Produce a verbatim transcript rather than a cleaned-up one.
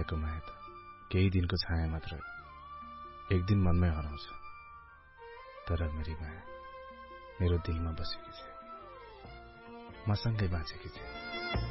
भएको माया त केही दिनको छाया मात्र, एक दिन मनमै हराउँछ। तर मेरी माया मेरो दिलमा बसेकी छ, मसँगै बाँचेकी छ।